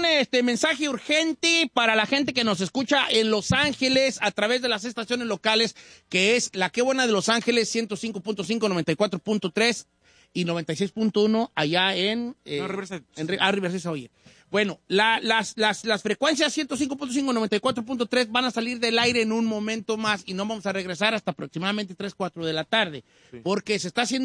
mensaje urgente para la gente que nos escucha en Los Ángeles a través de las estaciones locales, que es La Qué Buena de Los Ángeles, 105.5, 94.3 y 96.1 allá en Riverside, oye. Bueno, las frecuencias 105.5, 94.3 van a salir del aire en un momento más y no vamos a regresar hasta aproximadamente 3, 4 de la tarde, porque se está haciendo